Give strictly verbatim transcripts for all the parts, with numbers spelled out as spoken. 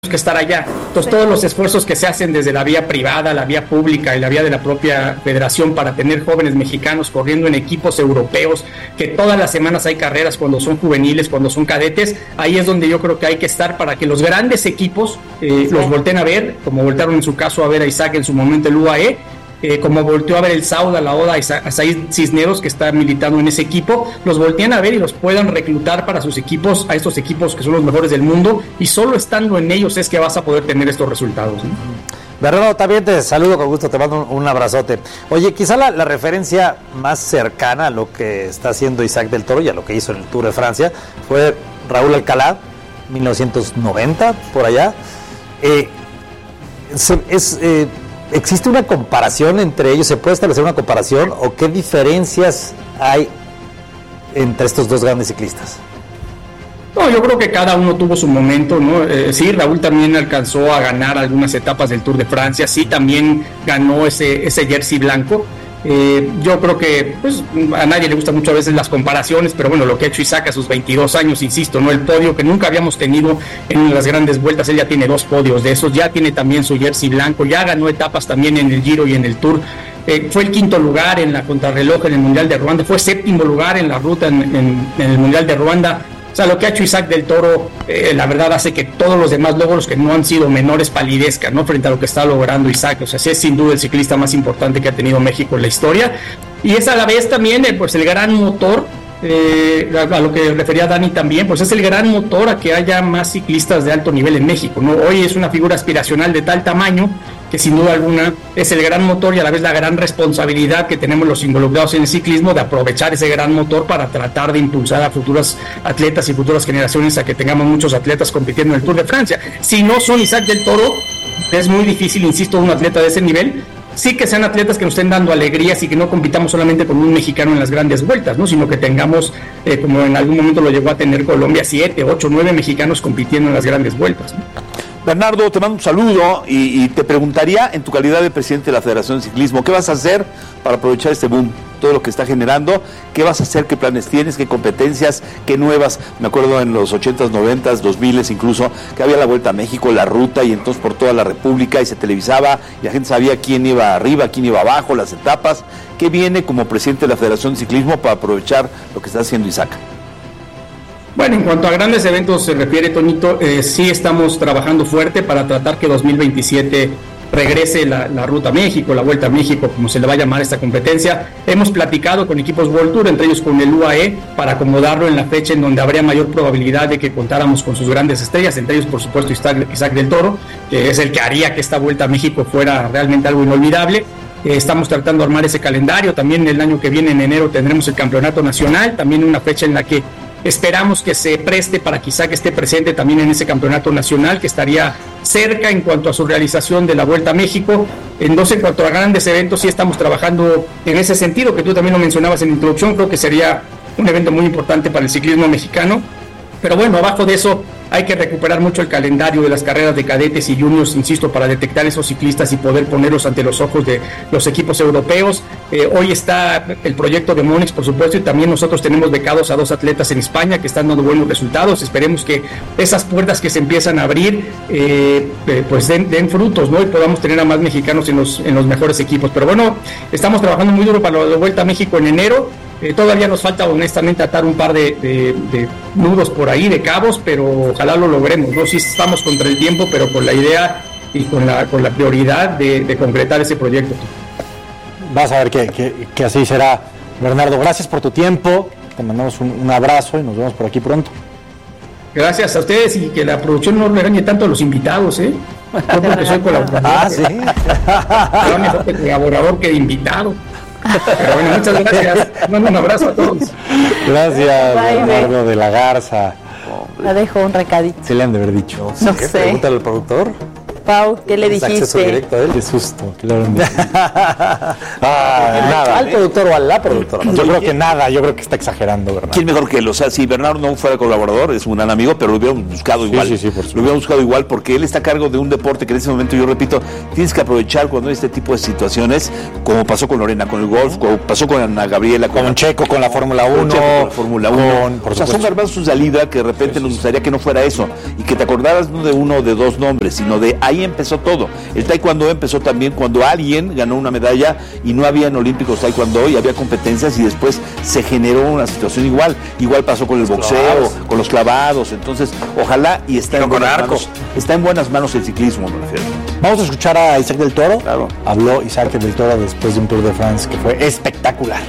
que estar allá. Entonces, todos los esfuerzos que se hacen desde la vía privada, la vía pública y la vía de la propia federación para tener jóvenes mexicanos corriendo en equipos europeos, que todas las semanas hay carreras cuando son juveniles, cuando son cadetes, ahí es donde yo creo que hay que estar para que los grandes equipos eh, sí. los volteen a ver, como voltearon en su caso a ver a Isaac en su momento el U A E, Eh, como volteó a ver el Sauda, la Oda, a Said Cisneros, que está militando en ese equipo, los voltean a ver y los puedan reclutar para sus equipos, a estos equipos que son los mejores del mundo, y solo estando en ellos es que vas a poder tener estos resultados, ¿no? Bernardo, también te saludo con gusto, te mando un, un abrazote. Oye, quizá la, la referencia más cercana a lo que está haciendo Isaac del Toro y a lo que hizo en el Tour de Francia fue Raúl Alcalá, mil novecientos noventa, por allá. Eh, se, es... Eh, ¿Existe una comparación entre ellos? ¿Se puede establecer una comparación? ¿O qué diferencias hay entre estos dos grandes ciclistas? No, yo creo que cada uno tuvo su momento, ¿no? Eh, sí, Raúl también alcanzó a ganar algunas etapas del Tour de Francia, sí, también ganó ese, ese jersey blanco. Eh, yo creo que pues a nadie le gusta mucho a veces las comparaciones, pero bueno, lo que ha hecho Isaac a sus veintidós años, insisto, no el podio que nunca habíamos tenido en las grandes vueltas, él ya tiene dos podios de esos, ya tiene también su jersey blanco, ya ganó etapas también en el Giro y en el Tour, eh, fue el quinto lugar en la contrarreloj en el Mundial de Ruanda, fue séptimo lugar en la ruta en, en, en el Mundial de Ruanda. O sea, lo que ha hecho Isaac del Toro, eh, la verdad hace que todos los demás logros que no han sido menores palidezcan, ¿no? Frente a lo que está logrando Isaac. O sea, sí es sin duda el ciclista más importante que ha tenido México en la historia. Y es a la vez también, eh, pues, el gran motor, eh, a, a lo que refería Dani también, pues es el gran motor a que haya más ciclistas de alto nivel en México, ¿no? Hoy es una figura aspiracional de tal tamaño que sin duda alguna es el gran motor y a la vez la gran responsabilidad que tenemos los involucrados en el ciclismo de aprovechar ese gran motor para tratar de impulsar a futuros atletas y futuras generaciones a que tengamos muchos atletas compitiendo en el Tour de Francia. Si no son Isaac del Toro, es muy difícil, insisto, un atleta de ese nivel. Sí que sean atletas que nos estén dando alegrías y que no compitamos solamente con un mexicano en las grandes vueltas, ¿no? Sino que tengamos, eh, como en algún momento lo llegó a tener Colombia, siete, ocho, nueve mexicanos compitiendo en las grandes vueltas, ¿no? Bernardo, te mando un saludo y, y te preguntaría, en tu calidad de presidente de la Federación de Ciclismo, ¿qué vas a hacer para aprovechar este boom, todo lo que está generando? ¿Qué vas a hacer? ¿Qué planes tienes? ¿Qué competencias? ¿Qué nuevas? Me acuerdo en los ochentas, noventas, dos miles incluso, que había la Vuelta a México, la ruta, y entonces por toda la República, y se televisaba, y la gente sabía quién iba arriba, quién iba abajo, las etapas. ¿Qué viene como presidente de la Federación de Ciclismo para aprovechar lo que está haciendo Isaac? Bueno, en cuanto a grandes eventos se refiere, Toñito, eh, sí estamos trabajando fuerte para tratar que dos mil veintisiete regrese la, la Ruta a México, la Vuelta a México, como se le va a llamar esta competencia. Hemos platicado con equipos World Tour, entre ellos con el U A E, para acomodarlo en la fecha en donde habría mayor probabilidad de que contáramos con sus grandes estrellas, entre ellos, por supuesto, Isaac, Isaac del Toro, que es el que haría que esta Vuelta a México fuera realmente algo inolvidable. Eh, estamos tratando de armar ese calendario. También el año que viene, en enero, tendremos el Campeonato Nacional, también una fecha en la que esperamos que se preste para quizá que esté presente también en ese campeonato nacional, que estaría cerca en cuanto a su realización de la Vuelta a México. Entonces, en cuanto a grandes eventos, sí estamos trabajando en ese sentido, que tú también lo mencionabas en la introducción. Creo que sería un evento muy importante para el ciclismo mexicano. Pero bueno, abajo de eso hay que recuperar mucho el calendario de las carreras de cadetes y juniors, insisto, para detectar esos ciclistas y poder ponerlos ante los ojos de los equipos europeos. Eh, hoy está el proyecto de Monex, por supuesto, y también nosotros tenemos becados a dos atletas en España que están dando buenos resultados. Esperemos que esas puertas que se empiezan a abrir eh, eh, pues den, den frutos, ¿no? Y podamos tener a más mexicanos en los, en los mejores equipos. Pero bueno, estamos trabajando muy duro para la Vuelta a México en enero. Eh, todavía nos falta honestamente atar un par de, de, de nudos por ahí, de cabos, pero ojalá lo logremos, ¿no? Sí estamos contra el tiempo, pero con la idea y con la, con la prioridad de, de concretar ese proyecto. Vas a ver que, que, que así será. Bernardo, gracias por tu tiempo, te mandamos un, un abrazo y nos vemos por aquí pronto. Gracias a ustedes, y que la producción no regañe tanto a los invitados, ¿eh? Yo porque soy colaborador. Ah, sí. Yo mejor que colaborador que de invitado. Pero bueno, muchas gracias. Mando un abrazo a todos. Gracias, Bernardo de la Garza. La dejo un recadito. Se le han de haber dicho. No ¿Qué? sé. Pregúntale al productor. Pau? ¿Qué le dijiste? Acceso directo a él. Qué susto, claro. ah, nada. ¿Al productor o a la productora? Yo creo que nada, yo creo que está exagerando, Bernardo. ¿Quién mejor que él? O sea, si Bernardo no fuera colaborador, es un gran amigo, pero lo hubiéramos buscado igual. Sí, sí, sí, por supuesto. Lo hubiéramos buscado igual porque él está a cargo de un deporte que en ese momento, yo repito, tienes que aprovechar cuando hay este tipo de situaciones, como pasó con Lorena, con el golf, como pasó con Ana Gabriela, con, con Checo, con la Fórmula uno. Con Checo, con la Fórmula uno. O sea, son garbanzos de salida que de repente nos gustaría que no fuera eso y que te acordaras no de uno o de dos nombres, sino de ahí empezó todo. El taekwondo empezó también cuando alguien ganó una medalla y no había en olímpicos taekwondo y había competencias y después se generó una situación igual. Igual pasó con el boxeo, clavados. Con los clavados. Entonces, ojalá y está, y en, buenas manos, está en buenas manos el ciclismo, me refiero. Vamos a escuchar a Isaac del Toro. Claro. Habló Isaac del Toro después de un Tour de France que fue espectacular.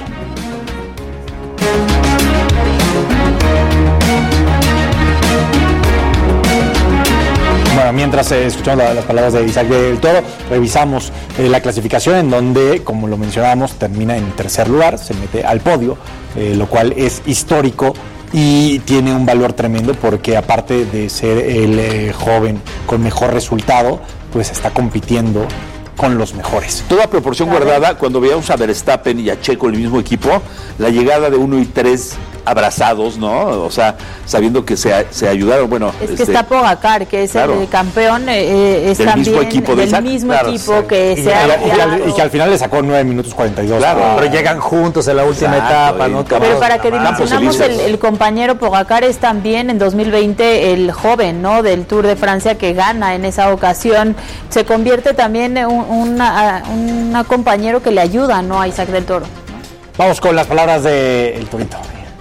Bueno, mientras eh, escuchamos la, las palabras de Isaac del Toro, revisamos eh, la clasificación en donde, como lo mencionábamos, termina en tercer lugar, se mete al podio, eh, lo cual es histórico y tiene un valor tremendo porque aparte de ser el eh, joven con mejor resultado, pues está compitiendo con los mejores. Toda proporción guardada, cuando veíamos a Verstappen y a Checo en el mismo equipo, la llegada de uno y tres abrazados, ¿no? O sea, sabiendo que se, se ayudaron, bueno... Es que este, está Pogacar, que es claro, el campeón, eh, es del también mismo equipo de del Isaac, mismo claro, equipo sí. que y, se ha... y, al, y que al final le sacó nueve minutos cuarenta y dos. Claro. Pero llegan juntos en la última Exacto, etapa, ¿no? Pero para que dimensionamos, el, el compañero Pogacar es también en dos mil veinte el joven, ¿no? Del Tour de Francia que gana en esa ocasión. Se convierte también en un una, una compañero que le ayuda, ¿no? A Isaac del Toro. Vamos con las palabras de El Torito.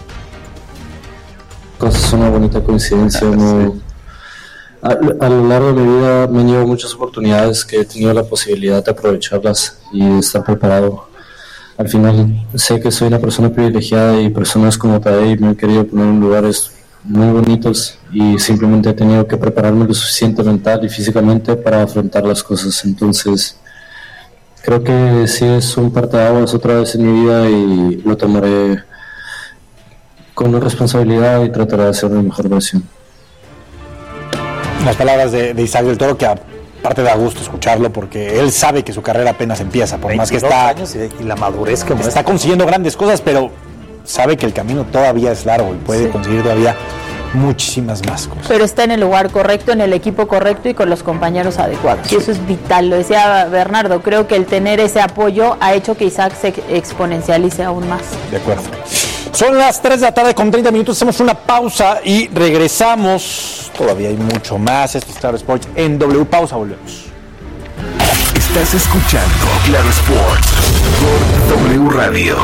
Es una bonita coincidencia. No, a, a lo largo de mi vida me han llevado muchas oportunidades que he tenido la posibilidad de aprovecharlas y estar preparado. Al final sé que soy una persona privilegiada y personas como Tadej me han querido poner en lugares muy bonitos y simplemente he tenido que prepararme lo suficiente mental y físicamente para afrontar las cosas. Entonces creo que sí es un parteaguas otra vez en mi vida y lo tomaré con responsabilidad y trataré de hacer mi mejor versión. Las palabras de, de Isaac del Toro, que aparte da gusto escucharlo porque él sabe que su carrera apenas empieza, por más que está años y, y la madurez que está muestra. Consiguiendo grandes cosas, pero sabe que el camino todavía es largo y puede sí. conseguir todavía muchísimas más cosas. Pero está en el lugar correcto, en el equipo correcto y con los compañeros adecuados. Y eso es vital, lo decía Bernardo, creo que el tener ese apoyo ha hecho que Isaac se exponencialice aún más. De acuerdo. Son las tres de la tarde con treinta minutos, hacemos una pausa y regresamos. Todavía hay mucho más. Esto es Claro Sports en W. Pausa, volvemos. Estás escuchando Claro Sports por W Radio.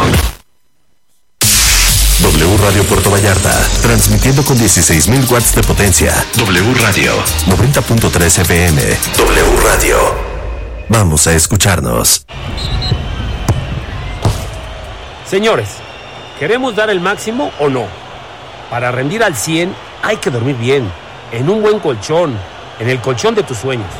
W Radio Puerto Vallarta, transmitiendo con dieciséis mil watts de potencia. W Radio, noventa punto tres F M. W Radio. Vamos a escucharnos. Señores, ¿queremos dar el máximo o no? Para rendir al cien hay que dormir bien, en un buen colchón, en el colchón de tus sueños.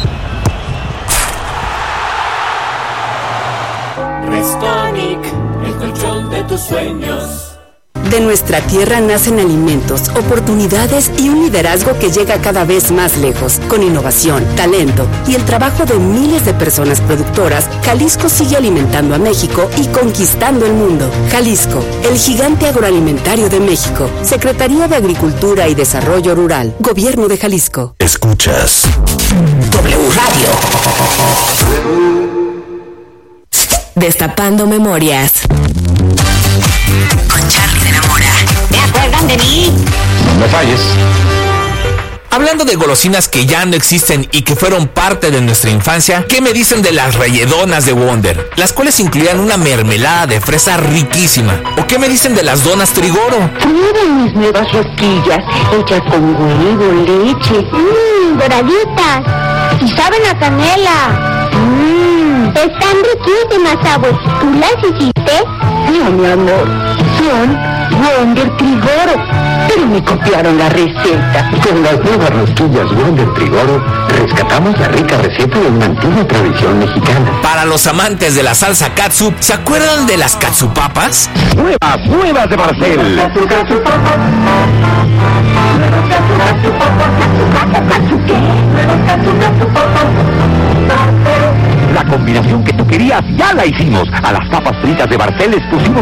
Restonic, el colchón de tus sueños. De nuestra tierra nacen alimentos, oportunidades y un liderazgo que llega cada vez más lejos. Con innovación, talento y el trabajo de miles de personas productoras, Jalisco sigue alimentando a México y conquistando el mundo. Jalisco, el gigante agroalimentario de México. Secretaría de Agricultura y Desarrollo Rural. Gobierno de Jalisco. Escuchas W Radio. Destapando memorias. Con Charlie de la Mora. ¿Te acuerdan de mí? No falles. Hablando de golosinas que ya no existen y que fueron parte de nuestra infancia, ¿qué me dicen de las relledonas de Wonder? Las cuales incluían una mermelada de fresa riquísima. ¿O qué me dicen de las donas Trigoro? Prueben mis nuevas rosquillas, hechas con huevo, leche. Mmm, doraditas. Y saben a canela. Mmm, están riquísimas, abuelo. ¿Tú las hiciste? No, mi amor, son Wonder Trigoro, pero me copiaron la receta. Con las nuevas rosquillas Wonder Trigoro, rescatamos la rica receta de una antigua tradición mexicana. Para los amantes de la salsa katsup, ¿se acuerdan de las katsupapas? Nuevas, nuevas de Barcel. la hicimos. A las papas fritas de Barcel les pusimos